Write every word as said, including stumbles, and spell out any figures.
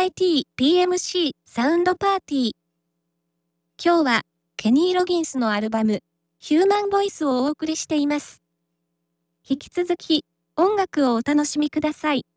イティー ピーエムシー サウンドパーティー。今日は、ケニー・ロギンスのアルバム、ヒューマンボイスをお送りしています。引き続き、音楽をお楽しみください。